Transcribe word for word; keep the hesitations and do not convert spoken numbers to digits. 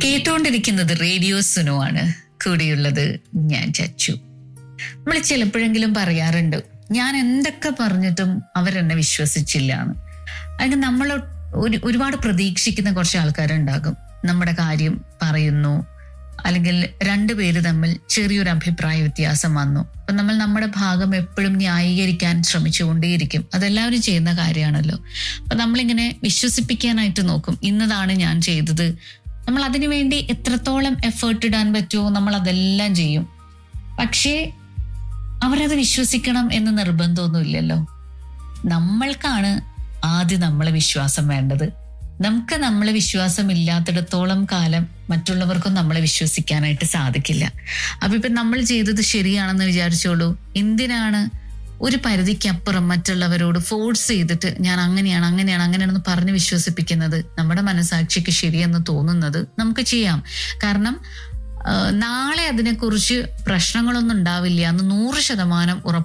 കേട്ടുകൊണ്ടിരിക്കുന്നത് റേഡിയോ സുനോ ആണ്. കൂടിയുള്ളത് ഞാൻ ചച്ചു. നമ്മൾ ചിലപ്പോഴെങ്കിലും പറയാറുണ്ട്, ഞാൻ എന്തൊക്കെ പറഞ്ഞിട്ടും അവരെന്നെ വിശ്വസിച്ചില്ല എന്ന്. അതിന് നമ്മൾ ഒരു ഒരുപാട് പ്രതീക്ഷിക്കുന്ന കുറച്ച് ആൾക്കാരുണ്ടാകും. നമ്മുടെ കാര്യം പറയുന്നു, അല്ലെങ്കിൽ രണ്ടുപേര് തമ്മിൽ ചെറിയൊരു അഭിപ്രായ വ്യത്യാസം വന്നു, അപ്പൊ നമ്മൾ നമ്മുടെ ഭാഗം എപ്പോഴും ന്യായീകരിക്കാൻ ശ്രമിച്ചുകൊണ്ടേയിരിക്കും. അതെല്ലാവരും ചെയ്യുന്ന കാര്യമാണല്ലോ. അപ്പൊ നമ്മളിങ്ങനെ വിശ്വസിപ്പിക്കാനായിട്ട് നോക്കും, ഇന്നതാണ് ഞാൻ ചെയ്തത്. നമ്മൾ അതിനു വേണ്ടി എത്രത്തോളം എഫേർട്ട് ഇടാൻ പറ്റുമോ നമ്മൾ അതെല്ലാം ചെയ്യും. പക്ഷേ അവരത് വിശ്വസിക്കണം എന്ന് നിർബന്ധമൊന്നുമില്ലല്ലോ. നമ്മൾക്കാണ് ആദ്യം നമ്മളെ വിശ്വാസം വേണ്ടത്. നമുക്ക് നമ്മളെ വിശ്വാസം ഇല്ലാത്തിടത്തോളം കാലം മറ്റുള്ളവർക്കും നമ്മളെ വിശ്വസിക്കാനായിട്ട് സാധിക്കില്ല. അപ്പൊ ഇപ്പൊ നമ്മൾ ചെയ്തത് ശരിയാണെന്ന് വിചാരിച്ചോളൂ. എന്തിനാണ് ഒരു പരിധിക്കപ്പുറം മറ്റുള്ളവരോട് ഫോഴ്സ് ചെയ്തിട്ട് ഞാൻ അങ്ങനെയാണ് അങ്ങനെയാണ് അങ്ങനെയാണെന്ന് പറഞ്ഞ് വിശ്വസിപ്പിക്കുന്നത്? നമ്മുടെ മനസാക്ഷിക്ക് ശരിയെന്ന് തോന്നുന്നത് നമുക്ക് ചെയ്യാം. കാരണം നാളെ അതിനെക്കുറിച്ച് പ്രശ്നങ്ങളൊന്നും ഉണ്ടാവില്ല എന്ന് നൂറ് ശതമാനം ഉറപ്പ്